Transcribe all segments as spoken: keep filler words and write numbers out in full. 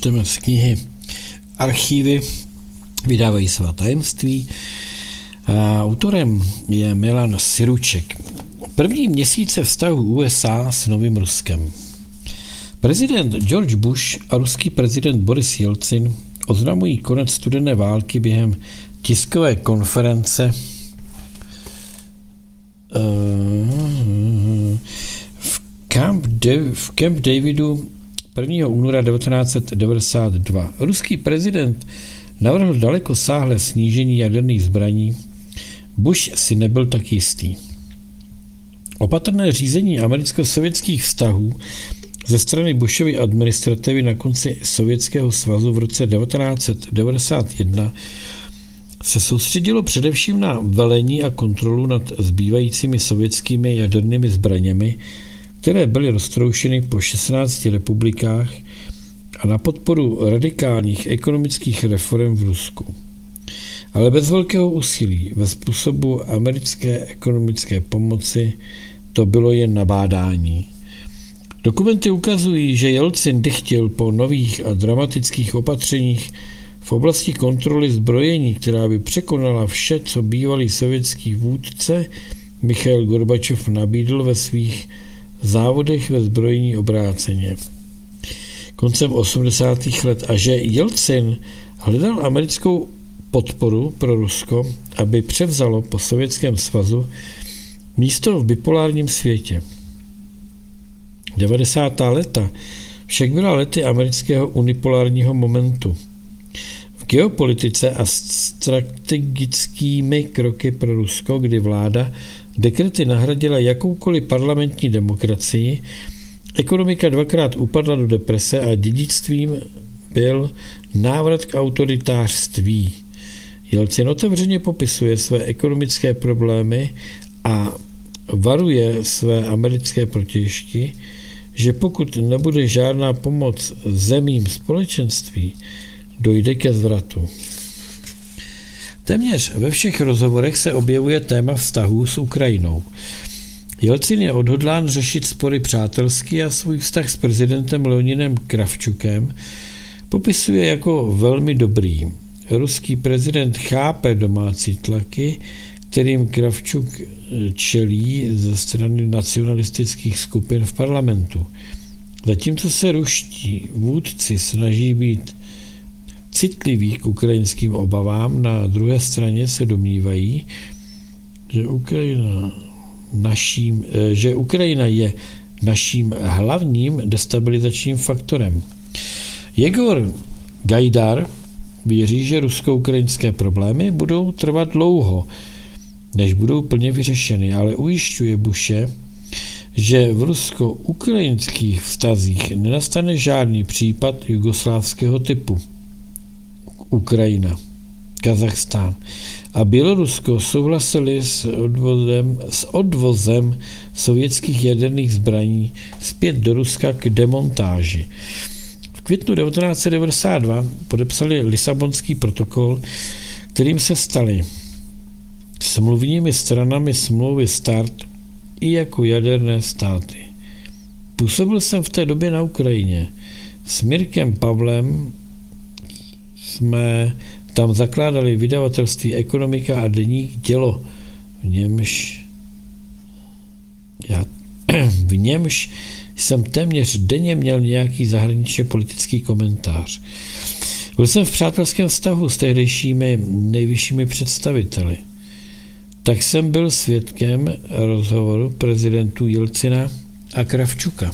čteme z knihy Archívy vydávají svá tajemství. A autorem je Milan Siruček. První měsíce vztahu U S A s Novým Ruskem. Prezident George Bush a ruský prezident Boris Jelcin oznamují konec studené války během tiskové konference v Camp, Dav- v Camp Davidu prvního února devatenáct set devadesát dva. Ruský prezident navrhl dalekosáhlé snížení jaderných zbraní. Bush si nebyl tak jistý. Opatrné řízení americko-sovětských vztahů ze strany Bushovy administrativy na konci Sovětského svazu v roce devatenáct set devadesát jedna se soustředilo především na velení a kontrolu nad zbývajícími sovětskými jadernými zbraněmi, které byly roztroušeny po šestnácti republikách, a na podporu radikálních ekonomických reform v Rusku. Ale bez velkého úsilí ve způsobu americké ekonomické pomoci to bylo jen nabádání. Dokumenty ukazují, že Jelcin dychtil po nových a dramatických opatřeních v oblasti kontroly zbrojení, která by překonala vše, co bývalý sovětský vůdce Michail Gorbačov nabídl ve svých závodech ve zbrojení obráceně koncem osmdesátých let, a že Jelcin hledal americkou podporu pro Rusko, aby převzalo po Sovětském svazu místo v bipolárním světě. devadesátá léta však byla lety amerického unipolárního momentu. V geopolitice a strategickými kroky pro Rusko, kdy vláda dekrety nahradila jakoukoliv parlamentní demokracii, ekonomika dvakrát upadla do deprese a dědictvím byl návrat k autoritářství. Jelcin otevřeně popisuje své ekonomické problémy a varuje své americké protějšky, že pokud nebude žádná pomoc zemím společenství, dojde ke zvratu. Téměř ve všech rozhovorech se objevuje téma vztahů s Ukrajinou. Jelcin je odhodlán řešit spory přátelsky a svůj vztah s prezidentem Leonidem Kravčukem popisuje jako velmi dobrý. Ruský prezident chápe domácí tlaky, kterým Kravčuk čelí ze strany nacionalistických skupin v parlamentu. Zatímco se ruští vůdci snaží být citliví k ukrajinským obavám, na druhé straně se domnívají, že Ukrajina, naším, že Ukrajina je naším hlavním destabilizačním faktorem. Jegor Gajdar věří, že rusko-ukrajinské problémy budou trvat dlouho, než budou plně vyřešeny, ale ujišťuje Bushe, že v rusko-ukrajinských vztazích nenastane žádný případ jugoslávského typu. Ukrajina, Kazachstán a Bělorusko souhlasili s odvozem, s odvozem sovětských jaderných zbraní zpět do Ruska k demontáži. V květnu devatenáct set devadesát dva podepsali Lisabonský protokol, kterým se stali smluvními stranami smlouvy START i jako jaderné státy. Působil jsem v té době na Ukrajině. S Mirkem Pavlem jsme tam zakládali vydavatelství Ekonomika a deník Dělo, v němž, já, v němž jsem téměř denně měl nějaký zahraničně politický komentář. Byl jsem v přátelském vztahu s tehdejšími nejvyššími představiteli. Tak jsem byl svědkem rozhovoru prezidentů Jelcina a Kravčuka.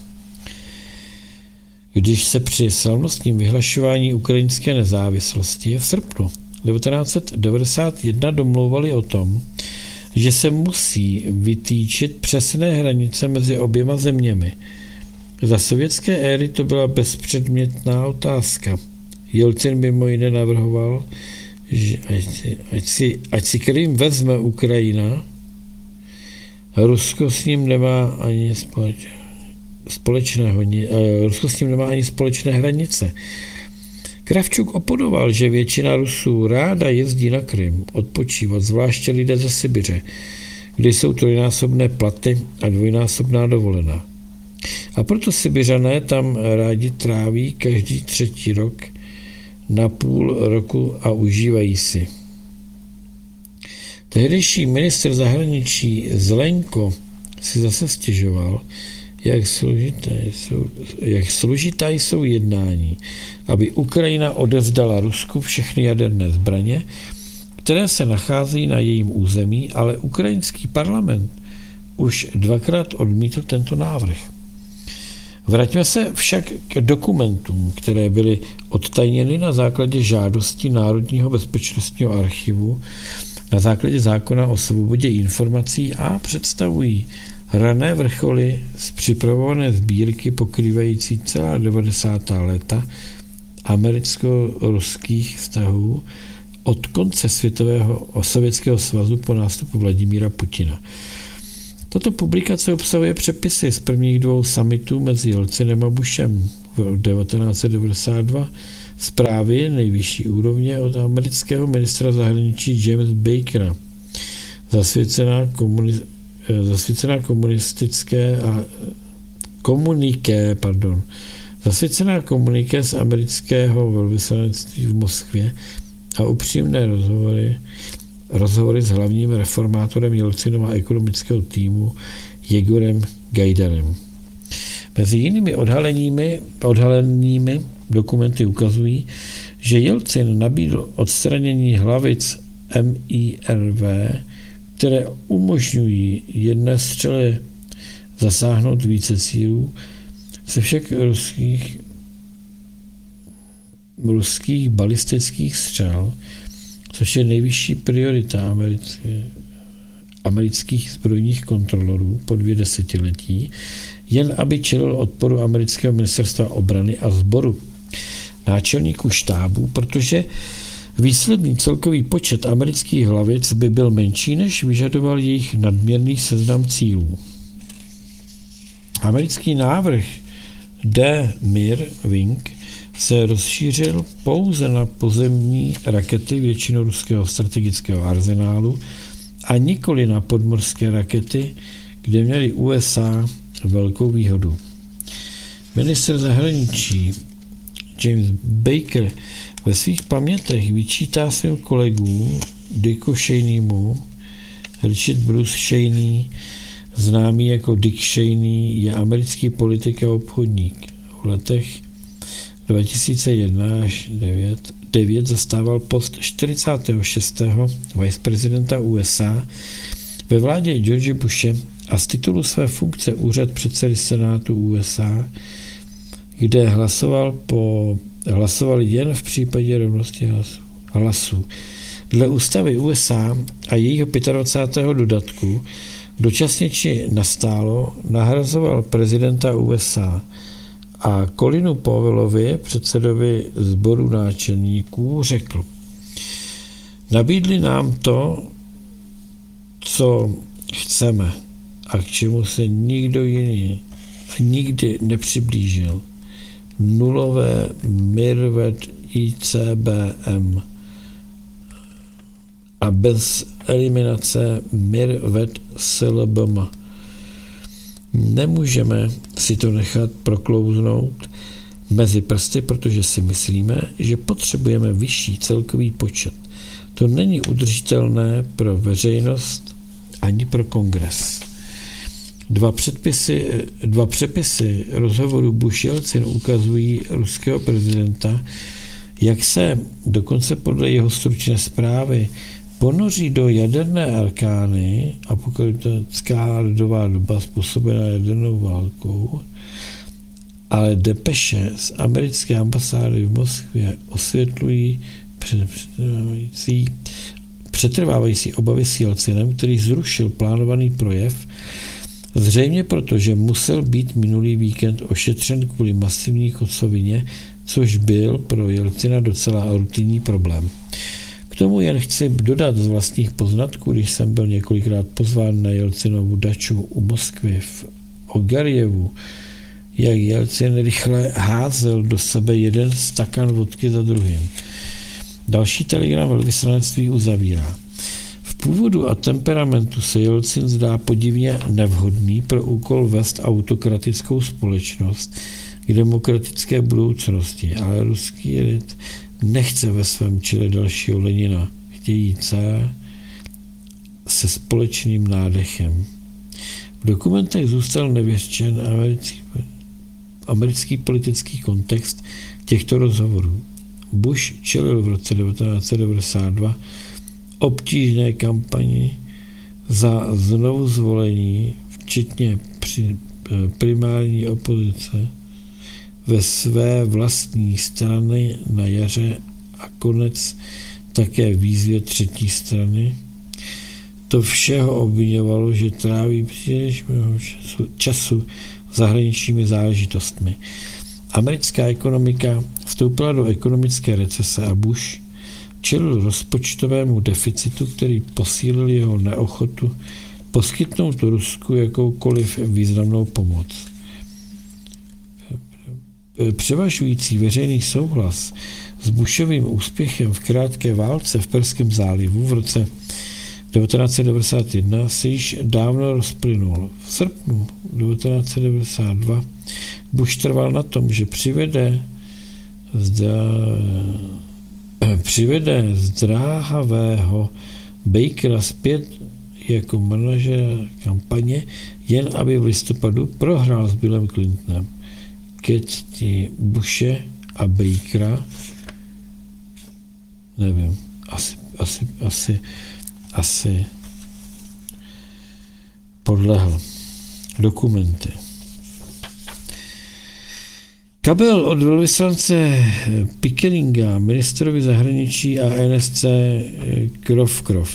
Když se při slavnostním vyhlašování ukrajinské nezávislosti v srpnu devatenáct set devadesát jedna domlouvali o tom, že se musí vytýčit přesné hranice mezi oběma zeměmi. Za sovětské éry to byla bezpředmětná otázka. Jelcin mimo jiné navrhoval, že ať si, ať si, ať si Krym vezme Ukrajina, Rusko s ním nemá ani společného, Rusko s ním nemá ani společné hranice. Kravčuk oponoval, že většina Rusů ráda jezdí na Krym odpočívat, zvláště lidé ze Sibiře, kde jsou trojnásobné platy a dvojnásobná dovolená. A proto Sibiřané tam rádi tráví každý třetí rok na půl roku a užívají si. Tehdejší ministr zahraničí Zelenko si zase stěžoval, jak složité jsou, jak složitá jsou jednání, aby Ukrajina odevzdala Rusku všechny jaderné zbraně, které se nacházejí na jejím území, ale ukrajinský parlament už dvakrát odmítl tento návrh. Vraťme se však k dokumentům, které byly odtajněny na základě žádosti Národního bezpečnostního archivu, na základě zákona o svobodě informací a představují rané vrcholy z připravované sbírky pokrývající celá devadesátá léta americko-ruských vztahů od konce světového sovětského svazu po nástupu Vladimíra Putina. Tato publikace obsahuje přepisy z prvních dvou summitů mezi Jelcinem a Bushem v devatenáct set devadesát dva, zprávy nejvyšší úrovně od amerického ministra zahraničí James Bakera, zasvěcená, komuni, zasvěcená komunistické a komuniké, pardon, zasvěcená komuniké z amerického velvyslanectví v Moskvě a upřímné rozhovory, rozhovory s hlavním reformátorem Jelcinova ekonomického týmu Jegorem Gajdarem. Mezi jinými odhalenými, odhalenými dokumenty ukazují, že Jelcin nabídl odstranění hlavic M I R V, které umožňují jedné střele zasáhnout více cílů, se všech ruských, ruských balistických střel, což je nejvyšší priorita americké, amerických zbrojních kontrolorů po dvě desetiletí, jen aby čelil odporu amerického ministerstva obrany a sboru náčelníků štábů, protože výsledný celkový počet amerických hlavic by byl menší, než vyžadoval jejich nadměrný seznam cílů. Americký návrh D. Mir Wing se rozšířil pouze na pozemní rakety většinou ruského strategického arzenálu a nikoli na podmořské rakety, kde měly U S A velkou výhodu. Ministr zahraničí James Baker ve svých pamětech vyčítá svým kolegům Dicku Cheneymu, Richard Bruce Cheney, známý jako Dick Cheney, je americký politik a obchodník. V letech dva tisíce jedna až dva tisíce devět zastával post čtyřicátého šestého viceprezidenta U S A ve vládě George Bushe a z titulu své funkce úřad předsedy Senátu U S A, kde hlasoval, po, hlasoval jen v případě rovnosti hlasů. Dle ústavy U S A a jejího dvacátého pátého dodatku dočasně či nastálo nahrazoval prezidenta U S A a Colinu Powellovi, předsedovi sboru náčelníků, řekl: nabídli nám to, co chceme a k čemu se nikdo jiný nikdy nepřiblížil. Nulové Mirvet I C B M a bez eliminace Mirvet S L B M. Nemůžeme si to nechat proklouznout mezi prsty, protože si myslíme, že potřebujeme vyšší celkový počet. To není udržitelné pro veřejnost ani pro kongres. Dva, předpisy, dva přepisy rozhovoru Bush-Jelcin ukazují ruského prezidenta, jak se dokonce podle jeho stručné zprávy ponoří do jaderné arkány, apokalyptická ledová doba způsobená jadernou válkou, ale depeše z americké ambasády v Moskvě osvětlují přetrvávající, přetrvávající obavy s Jelcinem, který zrušil plánovaný projev, zřejmě proto, že musel být minulý víkend ošetřen kvůli masivní kocovině, což byl pro Jelcina docela rutinní problém. K tomu jen chci dodat z vlastních poznatků, když jsem byl několikrát pozván na Jelcinovu daču u Moskvy v Ogarjevu, jak Jelcin rychle házel do sebe jeden stakan vodky za druhým. Další telegram velvyslanectví uzavírá. V původu a temperamentu se Jelcin zdá podivně nevhodný pro úkol vést autokratickou společnost k demokratické budoucnosti, ale ruský elit nechce ve svém čele dalšího Lenina. Chtějí cara se společným nádechem. V dokumentech zůstal nevyřčen americký, americký politický kontext těchto rozhovorů. Bush čelil v roce devatenáct set devadesát dva obtížné kampani za znovu zvolení, včetně při, primární opozice, ve své vlastní strany na jaře a konec také výzvě třetí strany. To všeho obviňovalo, že tráví příliš mnoho času, času zahraničními záležitostmi. Americká ekonomika vstoupila do ekonomické recese a Bush čelil rozpočtovému deficitu, který posílil jeho neochotu poskytnout Rusku jakoukoliv významnou pomoc. Převažující veřejný souhlas s Bushovým úspěchem v krátké válce v Perském zálivu v roce devatenáct set devadesát jedna se již dávno rozplynul. V srpnu devatenáct set devadesát dva Bush trval na tom, že přivede, zdá, přivede zdráhavého Bakera zpět jako manažer kampaně, jen aby v listopadu prohrál s Billem Clintonem. Keci Bushe a Bakera, nevím, asi, asi, asi, asi podlehl. Dokumenty. Kabel od velvyslance Pickeringa, ministrovi zahraničí a N S C Crowcroft.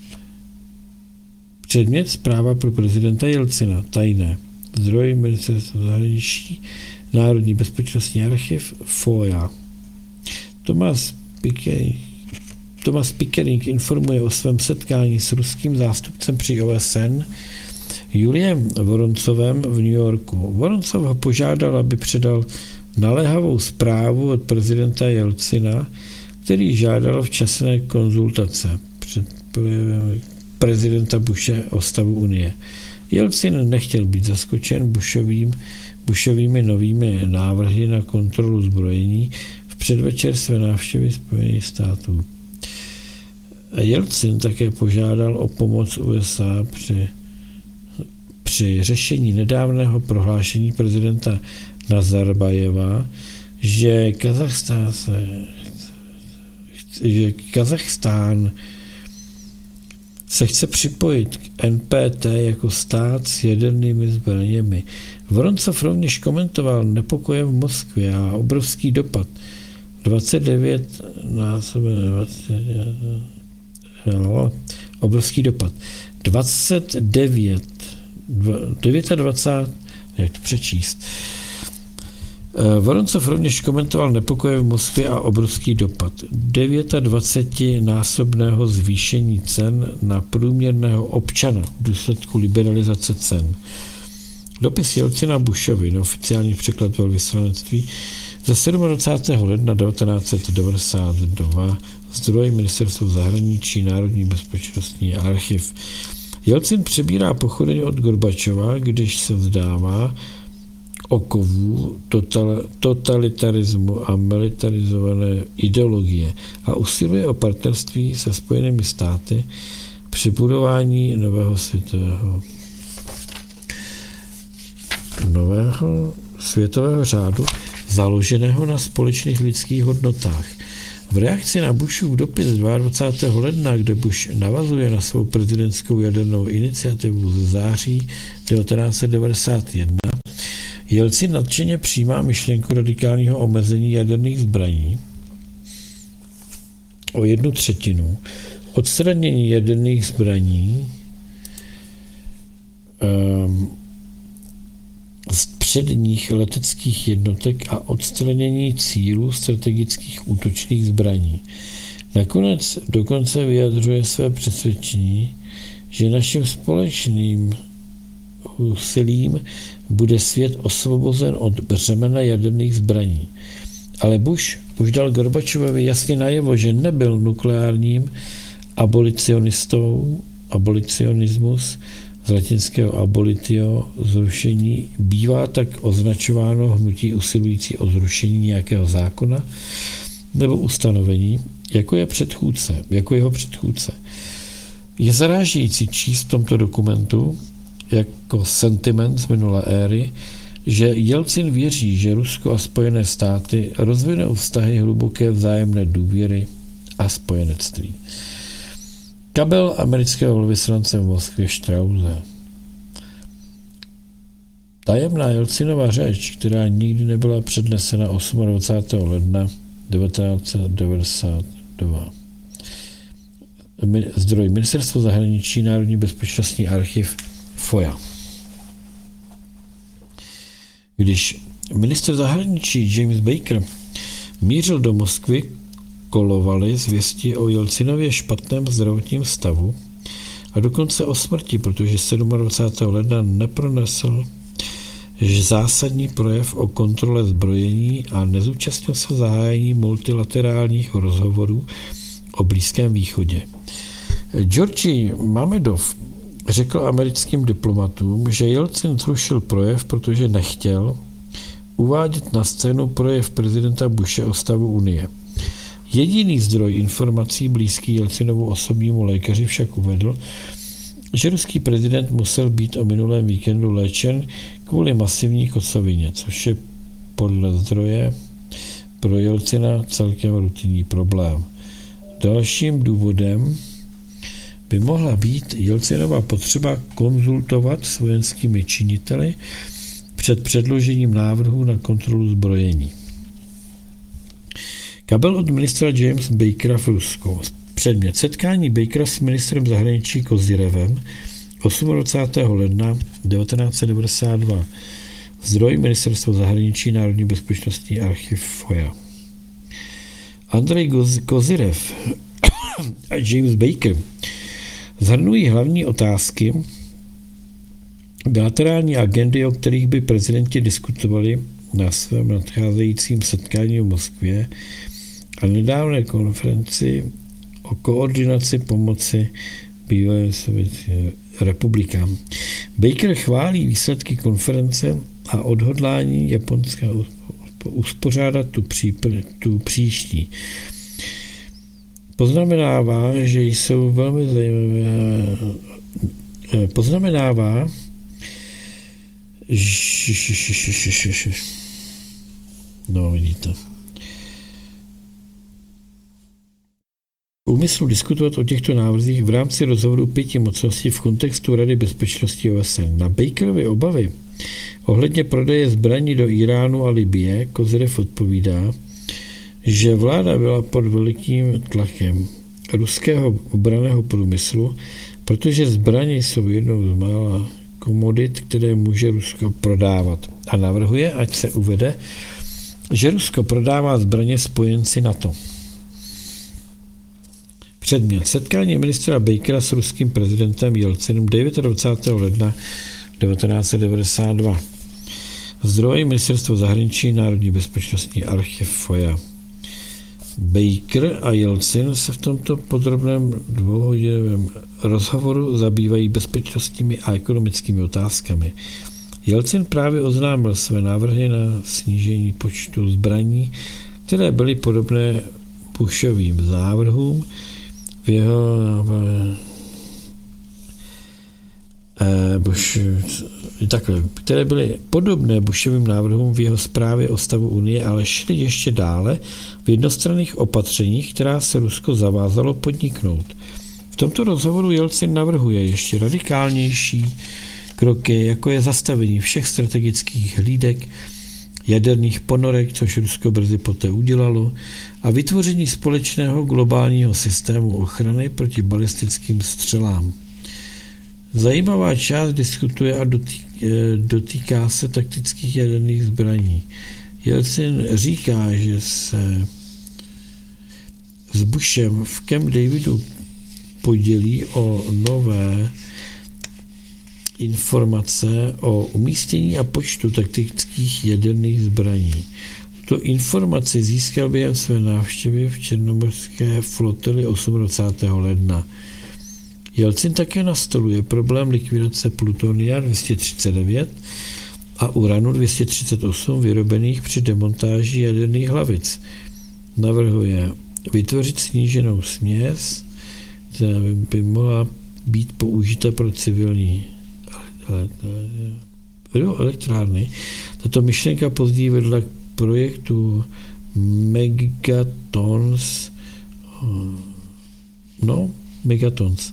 Předmět zpráva pro prezidenta Jelcina, tajné. Zdroj ministerstva zahraničí, Národní bezpečnostní archiv, F O I A. Thomas Pickering, Thomas Pickering informuje o svém setkání s ruským zástupcem při O S N Juliem Voroncovem v New Yorku. Voroncov ho požádal, aby předal naléhavou zprávu od prezidenta Jelcina, který žádal včasné konzultace před prezidenta Bushe o stavu Unie. Jelcin nechtěl být zaskočen Bushovým, Bushovými novými návrhy na kontrolu zbrojení v předvečer své návštěvy Spojených států. Jelcin také požádal o pomoc U S A při, při řešení nedávného prohlášení prezidenta Nazarbajeva, že Kazachstán, se, že Kazachstán se chce připojit k N P T jako stát s jadernými zbraněmi. Voroncov rovněž komentoval nepokoje v Moskvě a obrovský dopad. dvacet devět násobně no, obrovský dopad. dvacet devět, dvacet devět, jak to přečíst. Voroncov rovněž komentoval nepokoje v Moskvě a obrovský dopad. devětadvacetinásobného zvýšení cen na průměrného občana v důsledku liberalizace cen. Dopis Jelcina Bushovi, neoficiální překlad velvyslanectví, ze dvacátého sedmého ledna devatenáct set devadesát dva, zdroj Ministerstva zahraničí, Národní bezpečnostní archiv. Jelcin přebírá pochodeň od Gorbačova, když se vzdává okovů total, totalitarismu a militarizované ideologie a usiluje o partnerství se Spojenými státy při budování nového světového nového světového řádu založeného na společných lidských hodnotách. V reakci na Bushův dopis dvacátého druhého ledna, kde Bush navazuje na svou prezidentskou jadernou iniciativu ze září devatenáct set devadesát jedna, Jelcin nadšeně přijímá myšlenku radikálního omezení jaderných zbraní o jednu třetinu, odstranění jaderných zbraní um, z předních leteckých jednotek a odstranění cílů strategických útočných zbraní. Nakonec dokonce vyjadřuje své přesvědčení, že naším společným úsilím bude svět osvobozen od břemena jaderných zbraní. Ale Bush už dal Gorbačovovi jasně najevo, že nebyl nukleárním abolicionistou, abolicionismus, z latinského abolitio, zrušení, bývá tak označováno hnutí usilující o zrušení nějakého zákona nebo ustanovení, jako je předchůdce, jako jeho předchůdce. Je zarážející číst v tomto dokumentu jako sentiment z minulé éry, že Jelcin věří, že Rusko a Spojené státy rozvinou vztahy hluboké vzájemné důvěry a spojenectví. Kabel amerického velvyslance v Moskvě Strause. Tajemná Jelcinova řeč, která nikdy nebyla přednesena dvacátého osmého ledna devatenáct set devadesát dva. Zdroj Ministerstvo zahraničí, Národní bezpečnostní archiv F O I A. Když ministr zahraničí James Baker mířil do Moskvy, kolovaly zvěsti o Jelcinově špatném zdravotním stavu a dokonce o smrti, protože dvacátého sedmého ledna nepronesl zásadní projev o kontrole zbrojení a nezúčastnil se zahájení multilaterálních rozhovorů o Blízkém východě. Georgi Mamedov řekl americkým diplomatům, že Jelcin zrušil projev, protože nechtěl uvádět na scénu projev prezidenta Bushe o stavu Unie. Jediný zdroj informací blízký Jelcinovu osobnímu lékaři však uvedl, že ruský prezident musel být o minulém víkendu léčen kvůli masivní kocovině, což je podle zdroje pro Jelcina celkem rutinní problém. Dalším důvodem by mohla být Jelcinova potřeba konzultovat s vojenskými činiteli před předložením návrhu na kontrolu zbrojení. Kabel od ministra James Bakera v Rusku. Předmět setkání Bakera s ministrem zahraničí Kozyrevem dvacátého osmého ledna devatenáct set devadesát dva. Zdroj Ministerstvo zahraničí, Národní bezpečnostní archiv F O I A. Andrej Kozyrev a James Baker shrnují hlavní otázky bilaterální agendy, o kterých by prezidenti diskutovali na svém nadcházejícím setkání v Moskvě a nedávné konferenci o koordinaci pomoci bývalým sovětským republikám. Baker chválí výsledky konference a odhodlání Japonska uspořádat tu, přípr- tu příští. Poznamenává, že jsou velmi zajímavé. Poznamenává, no vidíte. Úmyslu diskutovat o těchto návrzích v rámci rozhovoru pěti mocností v kontextu Rady bezpečnosti O S N. Na Bakerovy obavy ohledně prodeje zbraní do Iránu a Libye Kozyrev odpovídá, že vláda byla pod velikým tlakem ruského obranného průmyslu, protože zbraně jsou jednou z mála komodit, které může Rusko prodávat. A navrhuje, ať se uvede, že Rusko prodává zbraně spojenci NATO. Předmět setkání ministra Bakera s ruským prezidentem Jelcinem dvacátého devátého ledna devatenáct set devadesát dva. Zdroj Ministerstvo zahraničí, Národní bezpečnostní archiv F O I A. Baker a Jelcin se v tomto podrobném dvouhodinovém rozhovoru zabývají bezpečnostními a ekonomickými otázkami. Jelcin právě oznámil své návrhy na snížení počtu zbraní, které byly podobné Bushovým návrhům v jeho eh, Bush, takhle, které byly podobné Bushovým návrhům v jeho zprávě o stavu Unie, ale šly ještě dále v jednostranných opatřeních, která se Rusko zavázalo podniknout. V tomto rozhovoru Jelcin navrhuje ještě radikálnější kroky, jako je zastavení všech strategických hlídek, jaderných ponorek, což Rusko brzy poté udělalo, a vytvoření společného globálního systému ochrany proti balistickým střelám. Zajímavá část diskutuje a dotýká se taktických jaderných zbraní. Jelcin říká, že se s Bushem v Camp Davidu podělí o nové informace o umístění a počtu taktických jaderných zbraní. Tuto informaci získal během své návštěvy v černomorské flotily dvacátého osmého ledna. Jelcin také nastoluje problém likvidace plutonia dvě stě třicet devět a uranu dvě stě třicet osm vyrobených při demontáži jaderných hlavic. Navrhuje vytvořit sníženou směs, která by mohla být použita pro civilní elektrárny. Tato myšlenka později vedla k projektu Megatons, no, Megatons.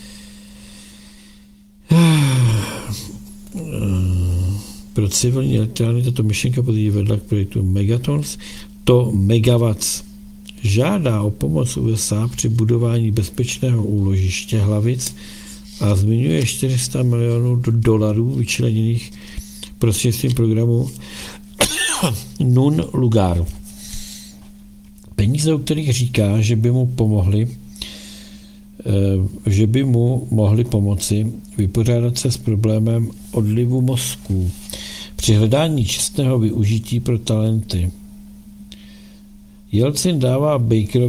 Pro civilní elektrárny tato myšlenka později vedla k projektu Megatons, to megawatts. Žádá o pomoc U S A při budování bezpečného úložiště hlavic a zmiňuje čtyři sta milionů dolarů vyčleněných prostřednictvím programu Nun Lugar. Peníze, o kterých říká, že by mu pomohli, že by mu mohli pomoci vypořádat se s problémem odlivu mozků při hledání čistého využití pro talenty. Jelcin dává Bakerovi